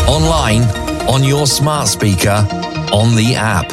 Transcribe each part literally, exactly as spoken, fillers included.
online, on your smart speaker, on the app.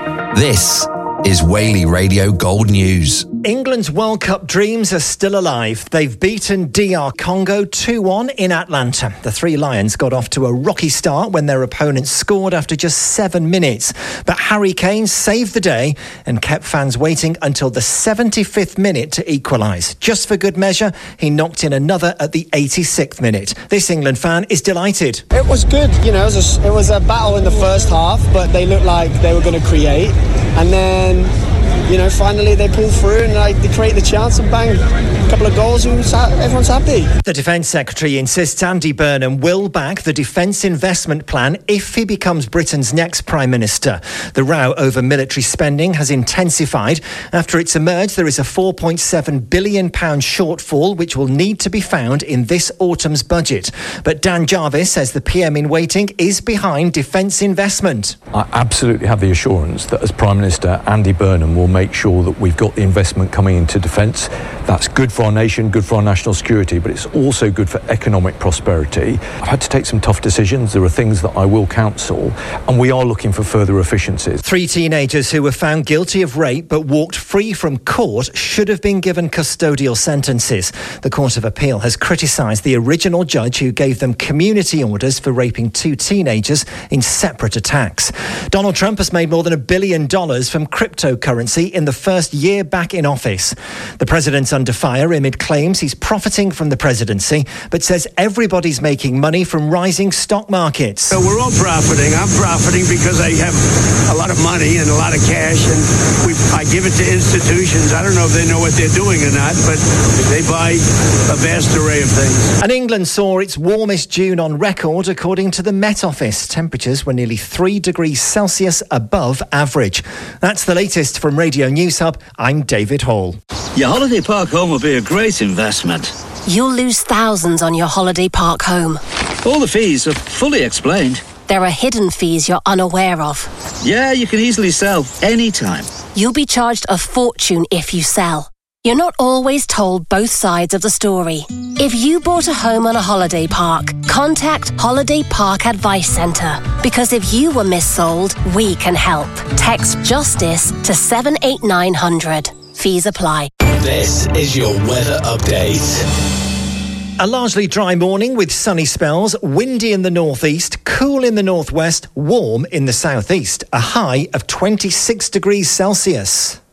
This is Whaley Radio Gold News. England's World Cup dreams are still alive. They've beaten D R Congo two one in Atlanta. The Three Lions got off to a rocky start when their opponents scored after just seven minutes. But Harry Kane saved the day and kept fans waiting until the seventy-fifth minute to equalise. Just for good measure, he knocked in another at the eighty-sixth minute. This England fan is delighted. It was good, you know, it was a, it was a battle in the first half, but they looked like they were going to create. And then, you know, finally they pull through and like, they create the chance and bang, a couple of goals and everyone's happy. The Defence Secretary insists Andy Burnham will back the Defence Investment Plan if he becomes Britain's next Prime Minister. The row over military spending has intensified. After it's emerged there is a four point seven billion pounds shortfall which will need to be found in this autumn's budget. But Dan Jarvis says the P M in waiting is behind defence investment. I absolutely have the assurance that as Prime Minister, Andy Burnham will make sure that we've got the investment coming into defence. That's good for our nation, good for our national security, but it's also good for economic prosperity. I've had to take some tough decisions. There are things that I will counsel, and we are looking for further efficiencies. Three teenagers who were found guilty of rape but walked free from court should have been given custodial sentences. The Court of Appeal has criticised the original judge who gave them community orders for raping two teenagers in separate attacks. Donald Trump has made more than a billion dollars from cryptocurrency in the first year back in office. The president's under fire amid claims he's profiting from the presidency, but says everybody's making money from rising stock markets. So we're all profiting. I'm profiting because I have a lot of money and a lot of cash, and we, I give it to institutions. I don't know if they know what they're doing or not, but they buy a vast array of things. And England saw its warmest June on record, according to the Met Office. Temperatures were nearly three degrees Celsius above average. That's the latest from Radio News Hub. I'm David Hall. Your holiday park home will be a great investment. You'll lose thousands on your holiday park home. All the fees are fully explained. There are hidden fees you're unaware of. Yeah, you can easily sell anytime. You'll be charged a fortune if you sell. You're not always told both sides of the story. If you bought a home on a holiday park, contact Holiday Park Advice Centre. Because if you were missold, we can help. Text JUSTICE to seven eight nine hundred. Fees apply. This is your weather update. A largely dry morning with sunny spells, windy in the northeast, cool in the northwest, warm in the southeast. A high of twenty-six degrees Celsius.